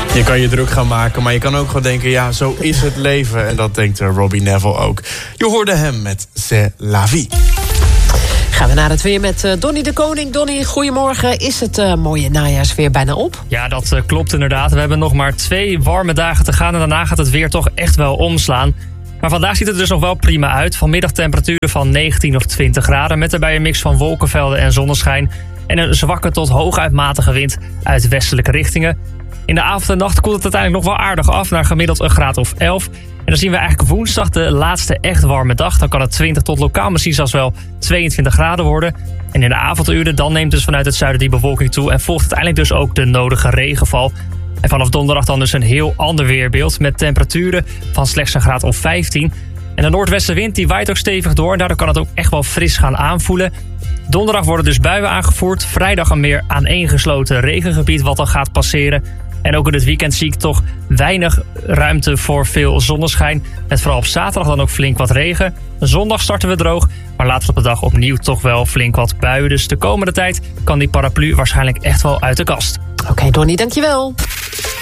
Je kan je druk gaan maken, maar je kan ook gewoon denken, ja, zo is het leven. En dat denkt Robbie Neville ook. Je hoorde hem met C'est la vie. Gaan we naar het weer met Donnie de Koning. Donnie, goedemorgen. Is het mooie najaarsweer bijna op? Ja, dat klopt inderdaad. We hebben nog maar 2 warme dagen te gaan en daarna gaat het weer toch echt wel omslaan. Maar vandaag ziet het er dus nog wel prima uit. Vanmiddag temperaturen van 19 of 20 graden... met daarbij een mix van wolkenvelden en zonneschijn... en een zwakke tot hooguit matige wind uit westelijke richtingen. In de avond en nacht koelt het uiteindelijk nog wel aardig af... naar gemiddeld een graad of 11. En dan zien we eigenlijk woensdag de laatste echt warme dag. Dan kan het 20 tot lokaal misschien zelfs wel 22 graden worden. En in de avonduren dan neemt dus vanuit het zuiden die bewolking toe... en volgt uiteindelijk dus ook de nodige regenval... En vanaf donderdag dan dus een heel ander weerbeeld... met temperaturen van slechts een graad of 15. En de noordwestenwind die waait ook stevig door... en daardoor kan het ook echt wel fris gaan aanvoelen. Donderdag worden dus buien aangevoerd. Vrijdag een meer aaneengesloten regengebied wat dan gaat passeren. En ook in het weekend zie ik toch weinig ruimte voor veel zonneschijn. Met vooral op zaterdag dan ook flink wat regen. Zondag starten we droog, maar later op de dag opnieuw toch wel flink wat buien. Dus de komende tijd kan die paraplu waarschijnlijk echt wel uit de kast. Oké, Donnie, dankjewel.